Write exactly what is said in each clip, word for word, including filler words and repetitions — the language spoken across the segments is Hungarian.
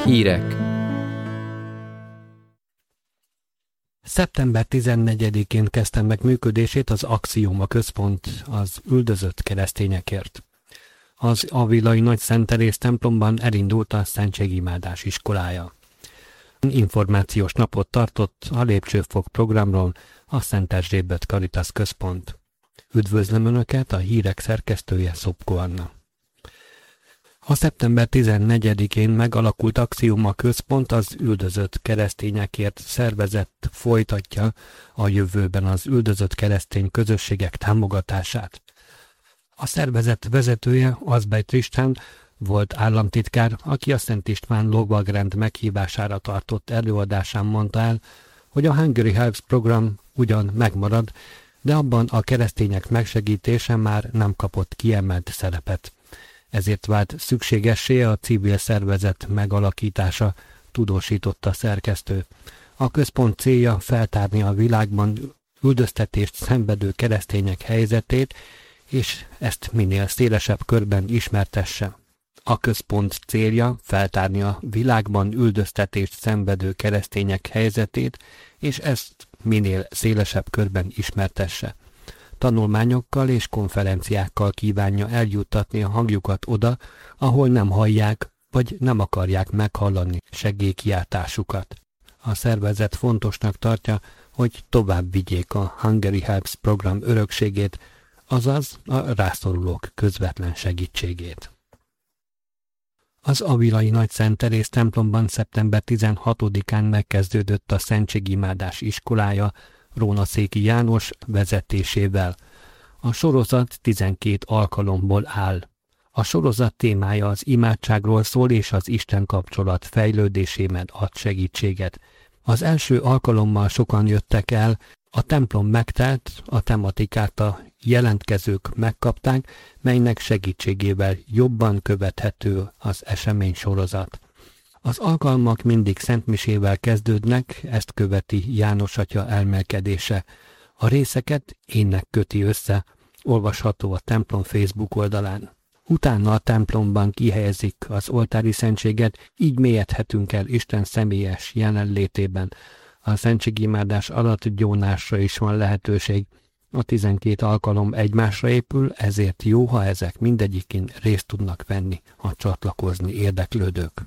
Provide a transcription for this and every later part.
Hírek. szeptember tizennegyedikén kezdte meg működését az Axioma Központ az üldözött keresztényekért. Az Avilai Nagy Szent Teréz templomban elindult a szentségimádás iskolája. Információs napot tartott a Lépcsőfok programról a Szent Erzsébet Caritas Központ. Üdvözlöm Önöket, a hírek szerkesztője Szopko Anna. A szeptember tizennegyedikén megalakult Axioma Központ az üldözött keresztényekért szervezet folytatja a jövőben az üldözött keresztény közösségek támogatását. A szervezet vezetője, Azbej István, volt államtitkár, aki a Szent István lovagrend meghívására tartott előadásán mondta el, hogy a Hungary Helps program ugyan megmarad, de abban a keresztények megsegítése már nem kapott kiemelt szerepet. Ezért vált szükségessé a civil szervezet megalakítása, tudósította a szerkesztő. A központ célja feltárni a világban üldöztetést szenvedő keresztények helyzetét, és ezt minél szélesebb körben ismertesse. A központ célja feltárni a világban üldöztetést szenvedő keresztények helyzetét, és ezt minél szélesebb körben ismertesse. Tanulmányokkal és konferenciákkal kívánja eljuttatni a hangjukat oda, ahol nem hallják, vagy nem akarják meghallani segélykiáltásukat. A szervezet fontosnak tartja, hogy tovább vigyék a Hungary Helps program örökségét, azaz a rászorulók közvetlen segítségét. Az Avilai Nagy Szent Teréz templomban szeptember tizenhatodikán megkezdődött a szentségimádás iskolája Rónaszéki János vezetésével. A sorozat tizenkét alkalomból áll. A sorozat témája az imádságról szól és az Isten kapcsolat fejlődésében ad segítséget. Az első alkalommal sokan jöttek el, a templom megtelt, a tematikát a jelentkezők megkapták, melynek segítségével jobban követhető az esemény sorozat. Az alkalmak mindig szentmisével kezdődnek, ezt követi János Atya elmelkedése. A részeket énnek köti össze, olvasható a templom Facebook oldalán. Utána a templomban kihelyezik az oltári szentséget, így mélyedhetünk el Isten személyes jelenlétében. A szentségimádás alatt gyónásra is van lehetőség. A tizenkét alkalom egymásra épül, ezért jó, ha ezek mindegyikén részt tudnak venni a csatlakozni érdeklődők.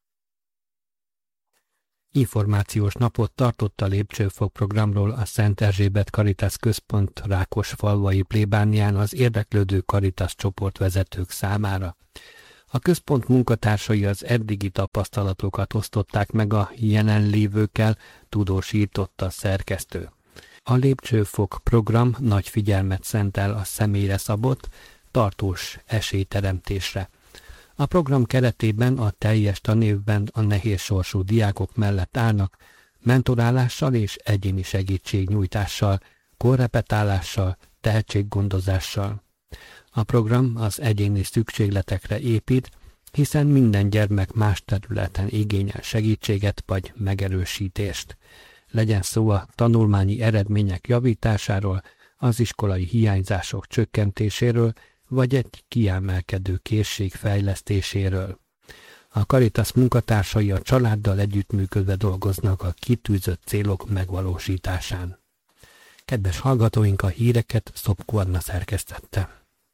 Információs napot tartott a Lépcsőfok programról a Szent Erzsébet Caritas Központ Rákosfalvai plébánián az érdeklődő Caritas csoportvezetők számára. A központ munkatársai az eddigi tapasztalatokat osztották meg a jelenlévőkkel, tudósította a szerkesztő. A Lépcsőfok program nagy figyelmet szentel a személyre szabott, tartós esélyteremtésre. A program keretében a teljes tanévben a nehéz sorsú diákok mellett állnak, mentorálással és egyéni segítségnyújtással, korrepetálással, tehetséggondozással. A program az egyéni szükségletekre épít, hiszen minden gyermek más területen igényel segítséget vagy megerősítést. Legyen szó a tanulmányi eredmények javításáról, az iskolai hiányzások csökkentéséről, vagy egy kiemelkedő készség fejlesztéséről. A Caritas munkatársai a családdal együttműködve dolgoznak a kitűzött célok megvalósításán. Kedves hallgatóink, a híreket Szopko Anna szerkesztette.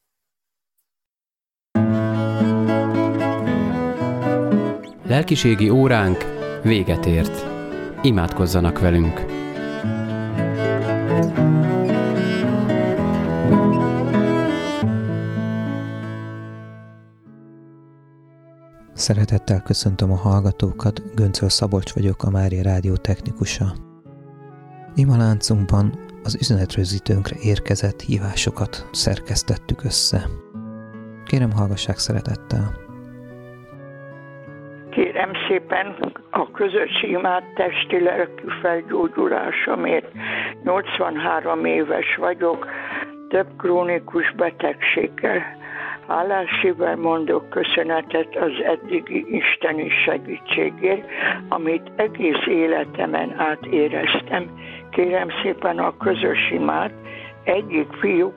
Lelkiségi óránk véget ért. Imádkozzanak velünk! Szeretettel köszöntöm a hallgatókat, Göncöl Szabolcs vagyok, a Mária Rádió technikusa. Imaláncunkban az üzenetrögzítőnkre érkezett hívásokat szerkesztettük össze. Kérem, hallgassák szeretettel! Kérem szépen a közös imád testi lelkű felgyógyulásomért. nyolcvanhárom éves vagyok, több krónikus betegséggel. Hálás szívvel mondok köszönetet az eddigi isteni segítségért, amit egész életemen át éreztem. Kérem szépen a közös imát egyik fiú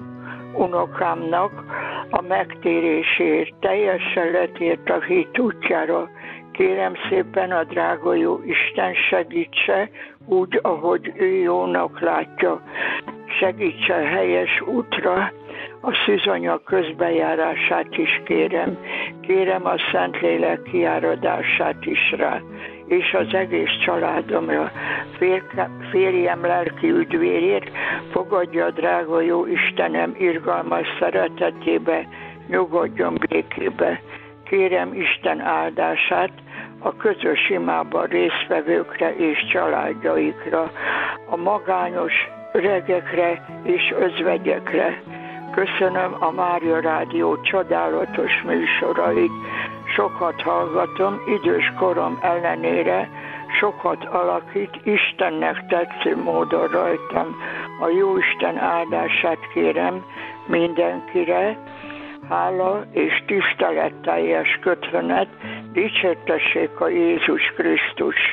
unokámnak a megtérésért, teljesen letért a hit útjára. Kérem szépen a drága jó Isten segítse úgy, ahogy ő jónak látja. Segítse helyes útra, a szűzanya közbejárását is kérem. Kérem a Szentlélek kiáradását is rá, és az egész családomra. Férke, férjem lelki üdvérét fogadja a drága jó Istenem irgalmas szeretetébe, nyugodjon békébe. Kérem Isten áldását a közös imában résztvevőkre és családjaikra, a magányos öregekre és özvegyekre. Köszönöm a Mária Rádió csodálatos műsorait. Sokat hallgatom, idős korom ellenére, sokat alakít, Istennek tetsző módon rajtam. A Jóisten áldását kérem mindenkire, hála és tiszteletteljes köszönet, dicsértessék a Jézus Krisztus.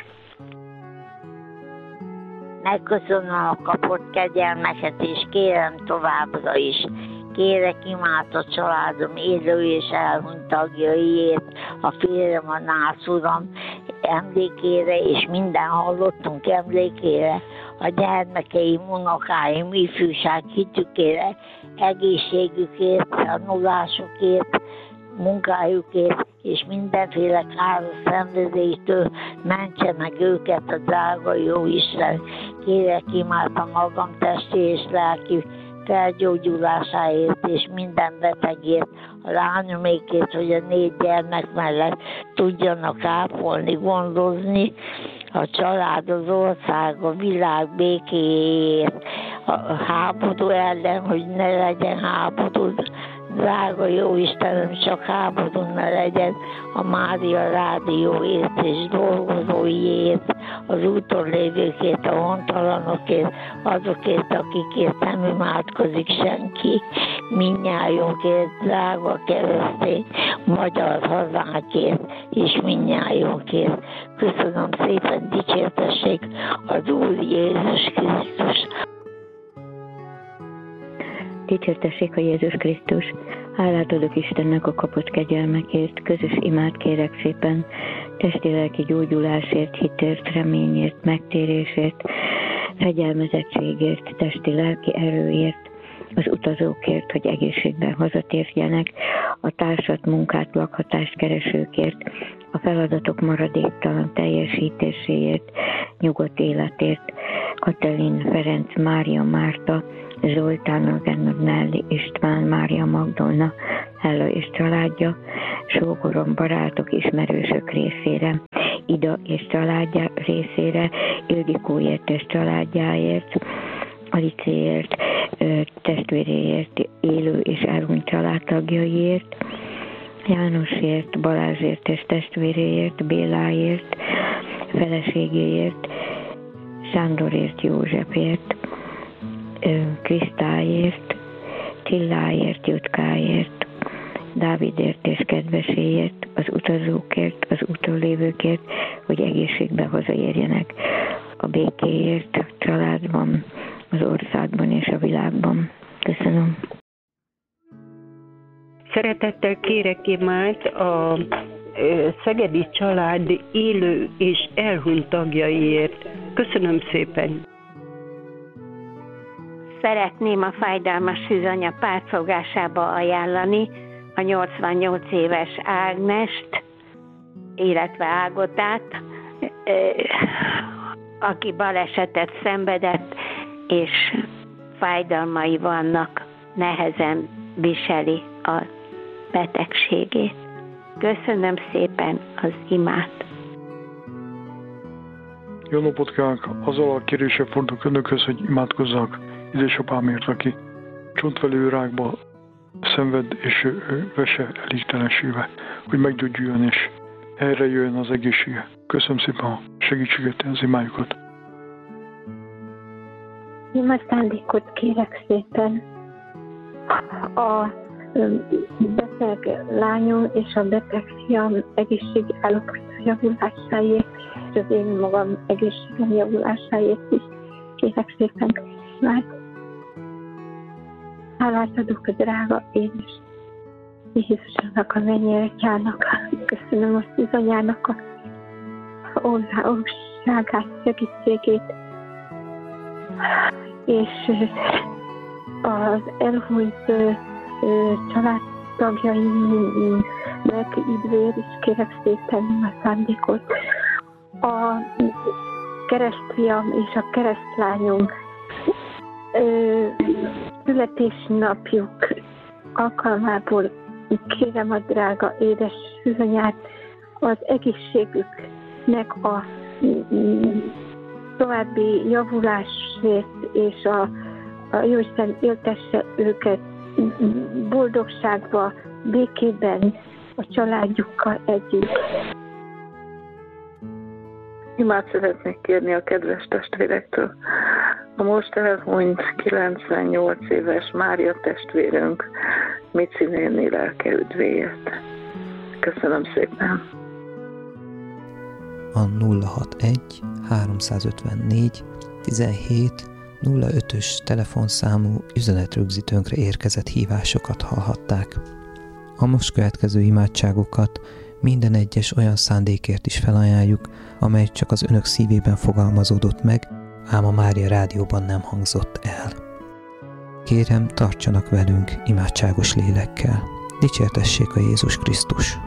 Megköszönöm a kapott kegyelmeket, és kérem továbbra is. Kérek imádott családom élő és elhunyt tagjaiért, a férjem, a nász uram emlékére, és minden hallottunk emlékére, a gyermekeim, unokáim, ifjúság hitükére, egészségükért, tanulásukért, munkájukért, és mindenféle káros szenvedéstől mentse meg őket a drága jó Isten. Kérek imádtam magam testi és lelki felgyógyulásáért és minden betegért, a lányomékért, hogy a négy gyermek mellett tudjanak ápolni, gondozni, a család, az ország, a világ békéjéért, a háború ellen, hogy ne legyen háború. Drága jó Istenem, csak háború ne legyen, a Mária Rádióért és dolgozóiért, az úton lévőkért, a hontalanokért, azokért, akikért nem imádkozik senki, mindnyájunkért, drága keresztény magyar hazánkért, és mindnyájunkért. Köszönöm szépen, dicsértessék az Úr Jézus Krisztus. Dicsértessék a Jézus Krisztus. Hálát adok Istennek a kapott kegyelmekért, közös imát kérek szépen, testi-lelki gyógyulásért, hitért, reményért, megtérésért, fegyelmezettségért, testi-lelki erőért, az utazókért, hogy egészségben hazatérjenek, a társat, munkát, lakhatást keresőkért, a feladatok maradéktalan teljesítéséért, nyugodt életért, Katalin, Ferenc, Mária, Márta, Zoltán, Eugen, Nelly, István, Mária Magdolna, Hella és családja, sógorom, barátok, ismerősök részére, Ida és családja részére, Ildikóért és családjáért, Alicéért, testvéréért, élő és elhunyt családtagjaiért, Jánosért, Balázsért és testvéréért, Béláért, feleségéért, Sándorért, Józsefért, Krisztáért, Csilláért, Jutkáért, Dávidért és kedveséért, az utazókért, az úton lévőkért, hogy egészségbe hazaérjenek, a békéért, a családban, az országban és a világban. Köszönöm. Szeretettel kérek imát a szegedi család élő és elhunyt tagjaiért. Köszönöm szépen. Szeretném a fájdalmas szűzanya pártfogásába ajánlani a nyolcvannyolc éves Ágnest, illetve Ágotát, aki balesetet szenvedett, és fájdalmai vannak, nehezen viseli a betegségét. Köszönöm szépen az imát. Jó napot kívánok! Azzal a kéréssel fordulok önökhöz, hogy imádkozzak édesapámért, aki csontvelő rákba szenved és vese elégtelensége, hogy meggyógyuljon és helyre jöjjön az egészsége. Köszönöm szépen a segítséget, az imájukat. Ima szándékot kérek szépen a beteg lányom és a beteg fiam egészségi állapot javulásáért, és az én magam egészségem javulásáért is kérek szépen imát. Hálát adok a drága édes Jézusnak, a mennyi atyának, köszönöm a szűzanyának a országát, segítségét, és az elhunyt családtagjaim lelki üdvér, és kérek szépen a szándékot. A keresztfiam és a keresztlányom születésnapjuk alkalmából kérem a drága édes szűzanyát az egészségüknek a további javulásért, és a, a Jóisten éltesse őket boldogságba, békében, a családjukkal együtt. Imát szeretnék kérni a kedves testvérektől. A most elhunyt kilencvennyolc éves Mária testvérünk Mici néni lelke üdvéért. Köszönöm szépen. A nulla hatvanegy háromszázötvennégy tizenhét nulla ötös telefonszámú üzenetrögzítőnkre érkezett hívásokat hallhatták. A most következő imádságokat minden egyes olyan szándékért is felajánljuk, amely csak az önök szívében fogalmazódott meg, ám a Mária Rádióban nem hangzott el. Kérem, tartsanak velünk imádságos lélekkel. Dicsértessék a Jézus Krisztus!